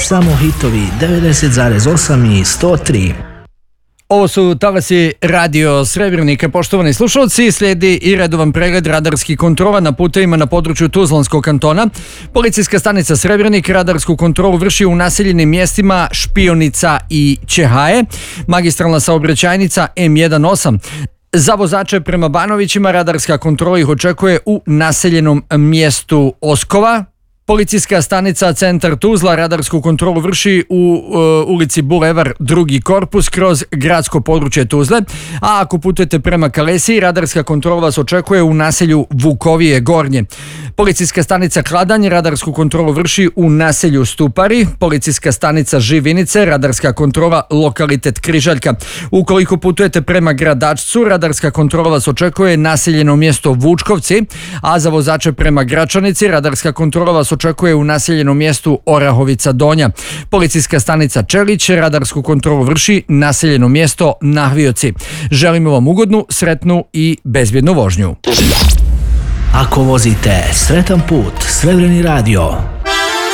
samo hitovi 90,8 i 103. Ovo su talasi Radio Srebrnika. Poštovani slušalci, slijedi i redovan pregled radarskih kontrola na putevima na području Tuzlanskog kantona. Policijska stanica Srebrenik radarsku kontrolu vrši u naseljenim mjestima Špionica i Čehaje, magistralna saobraćajnica M18. Za vozače prema Banovićima radarska kontrola ih očekuje u naseljenom mjestu Oskova. Policijska stanica Centar Tuzla radarsku kontrolu vrši u ulici Bulevar drugi korpus kroz gradsko područje Tuzle, a ako putujete prema Kalesiji, radarska kontrola vas očekuje u naselju Vukovije Gornje. Policijska stanica Kladanj radarsku kontrolu vrši u naselju Stupari. Policijska stanica Živinice radarska kontrola lokalitet Križaljka. Ukoliko putujete prema Gradačcu, radarska kontrola vas očekuje naseljeno mjesto Vučkovci, a za vozače prema Gračanici radarska kontrola vas očekuje u naseljenom mjestu Orahovica Donja. Policijska stanica Čelić radarsku kontrolu vrši naseljeno mjesto Nahvioci. Želimo vam ugodnu, sretnu i bezbjednu vožnju. Ako vozite, sretan put, Srebreni radio.